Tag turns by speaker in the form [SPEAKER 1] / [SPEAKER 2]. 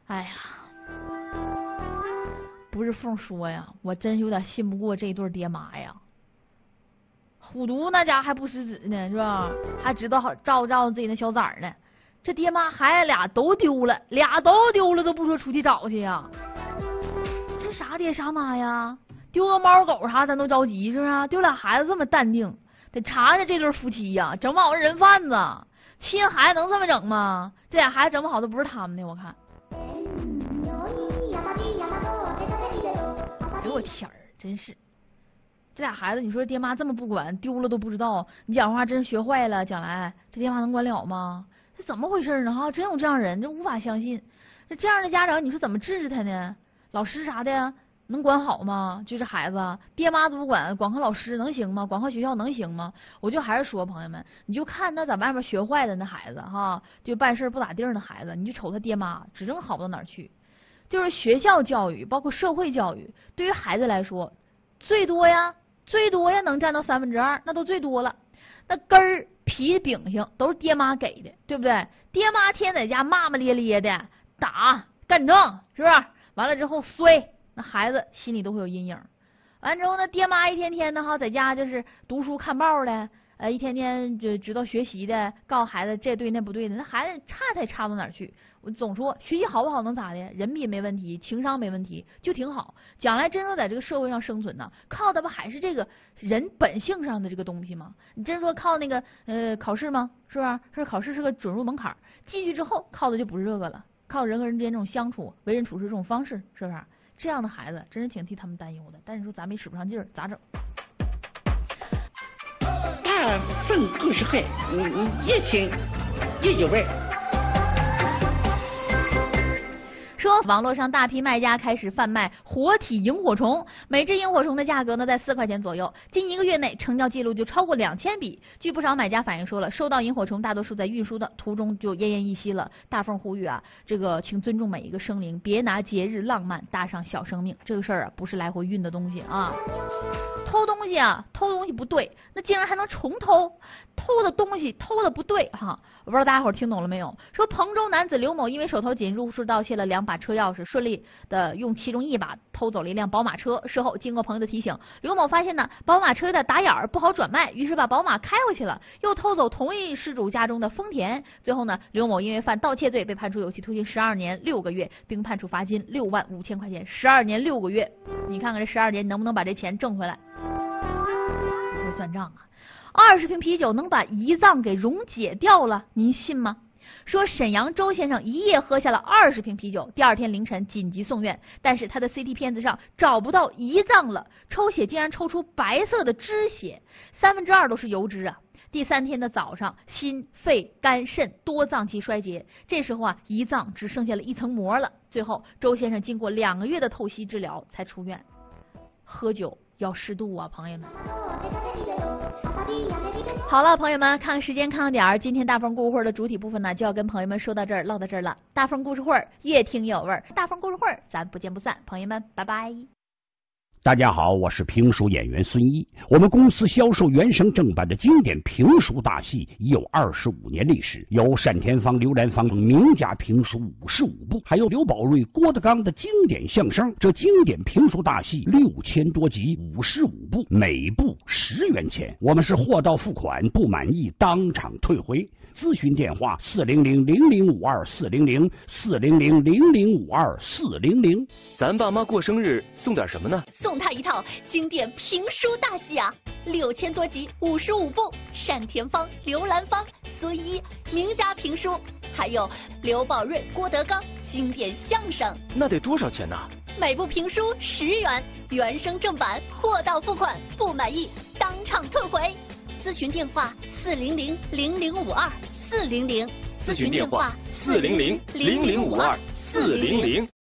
[SPEAKER 1] 哎呀，不是凤说呀，我真有点信不过这对爹妈呀。虎毒那家还不识字呢，是吧？还知道好照顾自己的小崽儿呢。这爹妈孩子俩都丢了，都不说出去找去呀。这啥爹啥妈呀？丢个猫狗啥咱都着急，是不是？丢俩孩子这么淡定，得查查这对夫妻呀，整不好是人贩子，亲孩子能这么整吗？这俩孩子整不好都不是他们的，我看。哎呦我天儿，真是！这俩孩子，你说爹妈这么不管，丢了都不知道，你讲话真学坏了，将来这爹妈能管了吗？这怎么回事呢？哈，真有这样人，这无法相信。这样的家长，你说怎么治他呢？老师啥的能管好吗？就这孩子，爹妈都不管，光靠老师能行吗？光靠学校能行吗？我就还是说，朋友们，你就看那在外面学坏的那孩子哈，就办事不咋地的孩子，你就瞅他爹妈，指定好不到哪儿去。就是学校教育，包括社会教育，对于孩子来说，最多呀能占到2%，那都最多了。那根儿皮秉性都是爹妈给的，对不对？爹妈天天在家骂骂咧咧的，打干仗，是不是？完了之后衰，那孩子心里都会有阴影。完之后呢，爹妈一天天的哈在家就是读书看报的，一天天就知道学习的，告诉孩子这对那不对的，那孩子差不到哪儿去。我总说学习好不好能咋的？人品没问题，情商没问题，就挺好。将来真说在这个社会上生存呢，靠的不还是这个人本性上的这个东西吗？你真说靠那个考试吗？是吧？是考试是个准入门槛，进去之后靠的就不是这个了，靠人和人之间这种相处、为人处事这种方式，是不是？这样的孩子真是挺替他们担忧的。但是说咱们也使不上劲儿，咋整？
[SPEAKER 2] 大份故事会，越听越有味。
[SPEAKER 1] 说网络上大批卖家开始贩卖活体萤火虫，每只萤火虫的价格呢在4块钱左右，近1个月内成交记录就超过2000笔。据不少买家反映说了，收到萤火虫大多数在运输的途中就奄奄一息了。大凤呼吁啊，这个请尊重每一个生灵，别拿节日浪漫搭上小生命。这个事儿啊，不是来回运的东西啊。偷东西不对，那竟然还能重偷，偷的东西偷的不对哈。我不知道大家伙听懂了没有？说彭州男子刘某因为手头紧，入室盗窃了2把车钥匙，顺利的用其中1把偷走了一辆宝马车。事后经过朋友的提醒，刘某发现呢宝马车有点打眼儿，不好转卖，于是把宝马开回去了，又偷走同一失主家中的丰田。最后呢，刘某因为犯盗窃罪被判处有期徒刑12年6个月，并判处罚金6万5千块钱。12年6个月，你看看这12年能不能把这钱挣回来？这算账啊！20瓶啤酒能把胰脏给溶解掉了，您信吗？说沈阳周先生一夜喝下了20瓶啤酒，第2天凌晨紧急送院，但是他的 CT 片子上找不到胰脏了，抽血竟然抽出白色的脂血，2/3都是油脂啊！第3天的早上，心、肺、肝、肾多脏器衰竭，这时候啊，胰脏只剩下了一层膜了。最后，周先生经过2个月的透析治疗才出院。喝酒要适度啊，朋友们。好了，朋友们，看看时间，看看点儿，今天大风故事会的主体部分呢，就要跟朋友们说到这儿，唠到这儿了。大风故事会越听越有味儿，大风故事会咱不见不散，朋友们，拜拜。
[SPEAKER 3] 大家好，我是评书演员孙一。我们公司销售原声正版的经典评书大戏已有25年历史，有单田芳、刘兰芳等名家评书55部，还有刘宝瑞、郭德纲的经典相声。这经典评书大戏6000多集，55部，每部10元钱。我们是货到付款，不满意当场退回。咨询电话400-0052-400，400-0052-400。
[SPEAKER 4] 咱爸妈过生日送点什么呢？
[SPEAKER 5] 送他一套经典评书大戏啊，6000多集，55部，单田芳、刘兰芳、孙一名家评书，还有刘宝瑞、郭德纲经典相声。
[SPEAKER 4] 那得多少钱呢？
[SPEAKER 5] 每部评书10元，原声正版，货到付款，不满意当场退回。咨询电话400-0052-400，
[SPEAKER 4] 咨询电话400-0052-400。